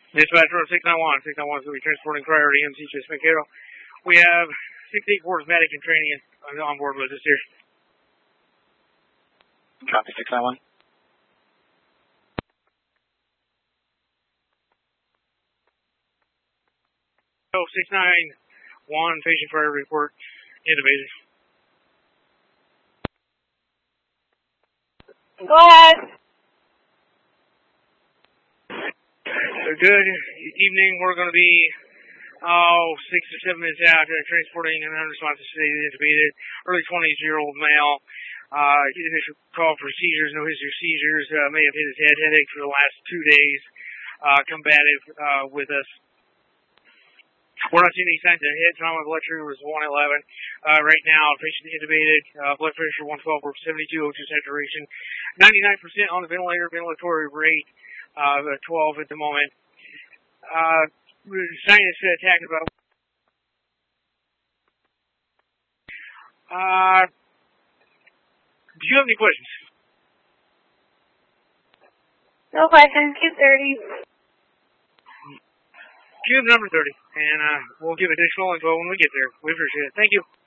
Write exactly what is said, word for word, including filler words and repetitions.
Dispatch road six nine one. six nine one is going to be transporting priority M C Chase Mankato. We have six eight four's medic and training on board with us here. Copy six nine one. Oh, six nine one, patient priority report, intubated. Go ahead. Good evening. We're going to be, oh, six or seven minutes out, uh, transporting an unresponsive state intubated, early twenties-year-old male. Uh, initial call for seizures, no history of seizures, uh, may have hit his head, headache for the last two days, uh, combative uh, with us. We're not seeing any signs of head trauma. Blood sugar was one eleven. Uh, right now, patient intubated, uh, blood pressure one twelve over seventy-two, O two saturation, ninety-nine percent on the ventilator, ventilatory rate uh, twelve at the moment. Uh, sinus attack about. Uh, do you have any questions? No questions. Cube thirty. Cube number thirty, and uh, we'll give additional info when we get there. We appreciate it. Thank you.